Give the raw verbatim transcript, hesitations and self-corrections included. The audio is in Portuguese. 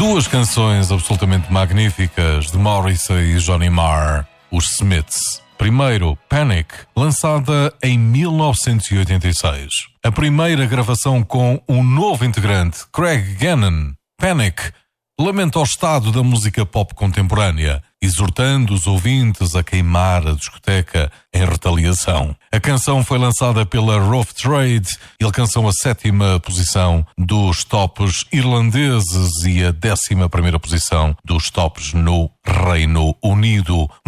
Duas canções absolutamente magníficas de Morrissey e Johnny Marr, os Smiths. Primeiro, Panic, lançada em mil novecentos e oitenta e seis. A primeira gravação com um novo integrante, Craig Gannon. Panic lamenta o estado da música pop contemporânea, exortando os ouvintes a queimar a discoteca em retaliação. A canção foi lançada pela Rough Trade e alcançou a sétima posição dos tops irlandeses e a décima primeira posição dos tops no Reino Unido.